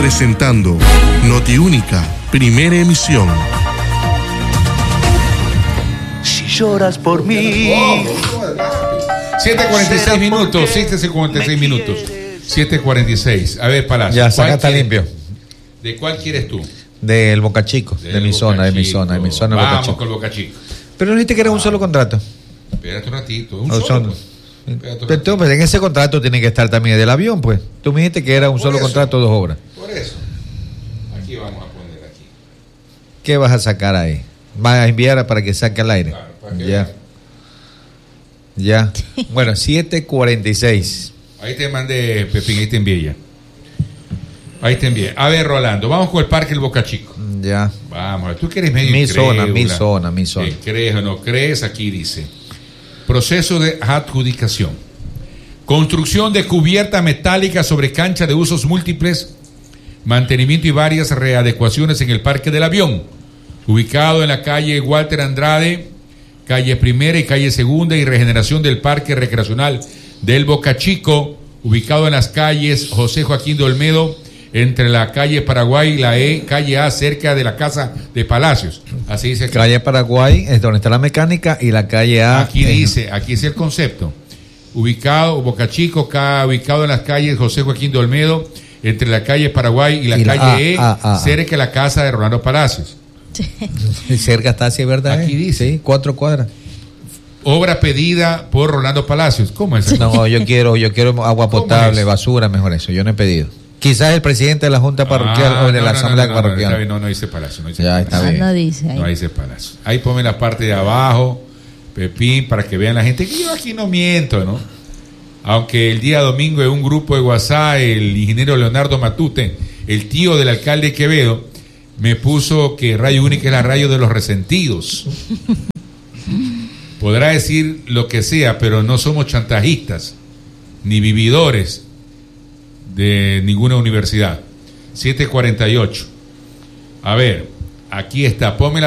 Presentando Notiúnica, primera emisión. Si lloras por mí. 7:46 minutos, 7:46 minutos. 7:46. A ver, Palacio. Ya, saca está limpio. ¿De cuál quieres tú? Del Boca Chico, de mi zona, de mi zona, de mi zona. Vamos con el Boca Chico. Pero no dijiste que era un solo contrato. Espérate un ratito, un O solo. Pero pues, en ese contrato tiene que estar también el del avión, pues. Tú me dijiste que era un solo contrato, 2 obras. Por eso. Aquí vamos a poner aquí. ¿Qué vas a sacar ahí? ¿Vas a enviar para que saque al aire? Claro, para que Ya. Ya. Bueno, 7:46. Ahí te mandé, Pepín, ahí te envié ya. Ahí te envié. A ver, Rolando, vamos con el Parque del Boca Chico. Ya. Vamos, tú que eres medio Mi zona, incrédula. mi zona. ¿Crees o no crees? Aquí dice. Proceso de adjudicación. Construcción de cubierta metálica sobre cancha de usos múltiples, mantenimiento y varias readecuaciones en el Parque del Avión, ubicado en la calle Walter Andrade, calle Primera y calle Segunda, y regeneración del Parque Recreacional del Boca Chico, ubicado en las calles José Joaquín de Olmedo, entre la calle Paraguay y la calle A, cerca de la Casa de Palacios. Así dice aquí. Calle Paraguay es donde está la mecánica y la calle A. Aquí dice, aquí es el concepto. Ubicado, Boca Chico, ubicado en las calles José Joaquín de Olmedo, entre la calle Paraguay y la calle cerca de la casa de Rolando Palacios. Cerca está, sí, es verdad. Aquí dice. Sí, 4 cuadras. Obra pedida por Rolando Palacios. ¿Cómo es eso? No, yo quiero agua potable, basura, mejor eso. Yo no he pedido. Quizás el presidente de la Junta Parroquial o de la Asamblea Parroquial. No dice Palacio. No dice Ya, Palacio. está bien. No dice ahí. No dice Palacio. Ahí ponme la parte de abajo, Pepín, para que vean la gente que yo aquí no miento, ¿no? Aunque el día domingo en un grupo de WhatsApp, el ingeniero Leonardo Matute, el tío del alcalde Quevedo, me puso que Radio Única es la radio de los resentidos. Podrá decir lo que sea, pero no somos chantajistas ni vividores de ninguna universidad. 7:48. A ver, aquí está, ponme la